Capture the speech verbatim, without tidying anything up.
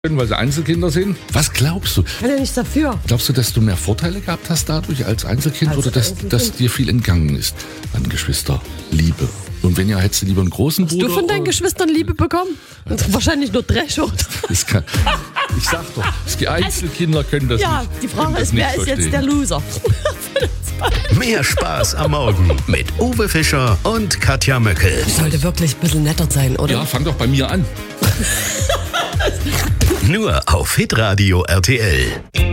weil sie Einzelkinder sind. Was glaubst du? Ich kann ja nichts dafür. Glaubst du, dass du mehr Vorteile gehabt hast dadurch als Einzelkind Als oder dass, Einzelkind? dass dir viel entgangen ist an Geschwisterliebe? Und wenn ja, hättest du lieber einen großen Hast Bruder? du von deinen Geschwistern Liebe bekommen? Und wahrscheinlich nur Dresch, oder? Das kann, ich sag doch, die Einzelkinder können das Ja, nicht. die können Frage das ist, nicht wer ist jetzt verstehen. der Loser? Mehr Spaß am Morgen mit Uwe Fischer und Katja Möckel. Sollte wirklich ein bisschen netter sein, oder? Ja, fang doch bei mir an. Nur auf Hitradio R T L.